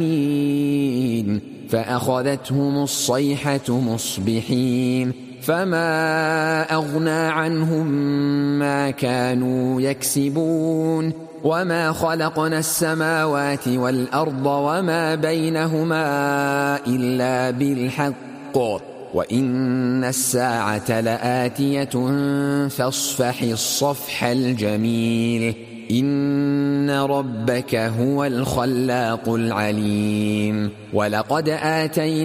فأخذتهم الصيحة مصبحين فما أغنى عنهم ما كانوا يكسبون وما خلقنا السماوات والأرض وما بينهما إلا بالحق وإن الساعة لآتية فاصفح الصفح الجميل إن ربك هو الخلاق العليم ولقد آتينا